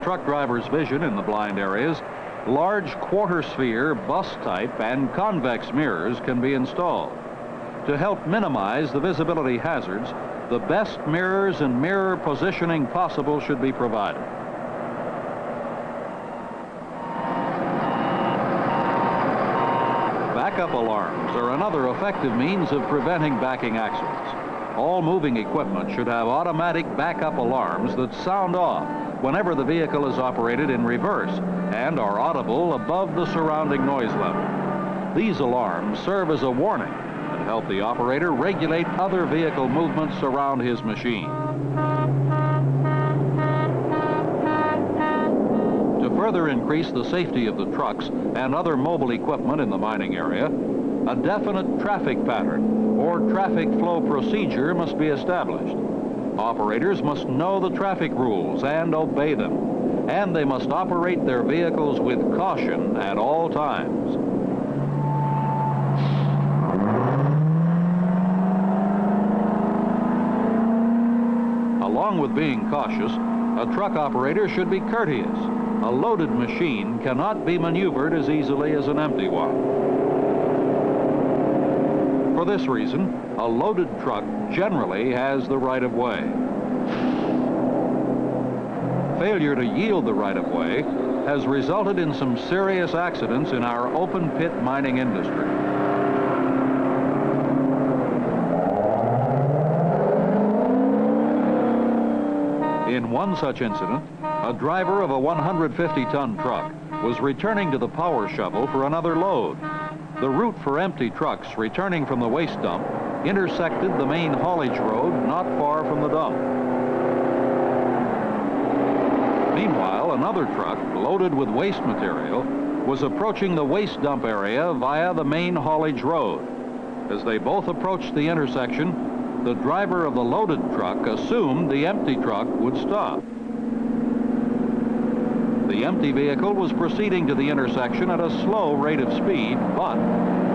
truck driver's vision in the blind areas, large quarter sphere, bus type, and convex mirrors can be installed. To help minimize the visibility hazards, the best mirrors and mirror positioning possible should be provided. Backup alarms are another effective means of preventing backing accidents. All moving equipment should have automatic backup alarms that sound off whenever the vehicle is operated in reverse and are audible above the surrounding noise level. These alarms serve as a warning and help the operator regulate other vehicle movements around his machine. To further increase the safety of the trucks and other mobile equipment in the mining area, a definite traffic pattern or traffic flow procedure must be established. Operators must know the traffic rules and obey them, and they must operate their vehicles with caution at all times. Along with being cautious, a truck operator should be courteous. A loaded machine cannot be maneuvered as easily as an empty one. For this reason, a loaded truck generally has the right-of-way. Failure to yield the right-of-way has resulted in some serious accidents in our open-pit mining industry. In one such incident, a driver of a 150-ton truck was returning to the power shovel for another load. The route for empty trucks returning from the waste dump intersected the main haulage road not far from the dump. Meanwhile, another truck loaded with waste material was approaching the waste dump area via the main haulage road. As they both approached the intersection, the driver of the loaded truck assumed the empty truck would stop. The empty vehicle was proceeding to the intersection at a slow rate of speed, but